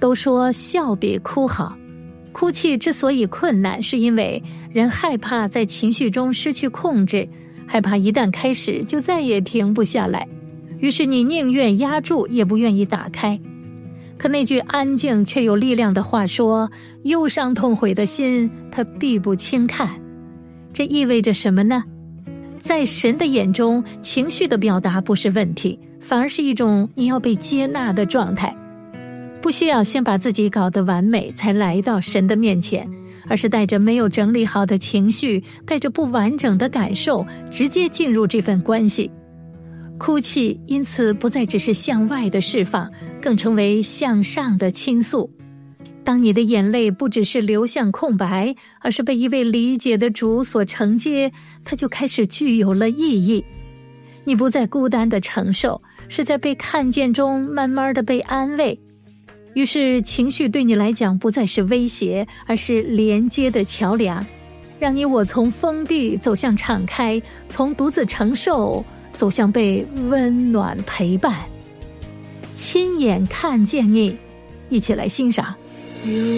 都说笑比哭好，哭泣之所以困难，是因为人害怕在情绪中失去控制，害怕一旦开始就再也停不下来，于是你宁愿压住也不愿意打开。可那句安静却有力量的话说，忧伤痛悔的心它必不轻看。这意味着什么呢？在神的眼中，情绪的表达不是问题，反而是一种你要被接纳的状态。不需要先把自己搞得完美才来到神的面前，而是带着没有整理好的情绪，带着不完整的感受，直接进入这份关系。哭泣因此不再只是向外的释放，更成为向上的倾诉。当你的眼泪不只是流向空白，而是被一位理解的主所承接，它就开始具有了意义。你不再孤单的承受，是在被看见中慢慢的被安慰。于是情绪对你来讲不再是威胁，而是连接的桥梁，让你我从封闭走向敞开，从独自承受走向被温暖陪伴。亲眼看见你，一起来欣赏。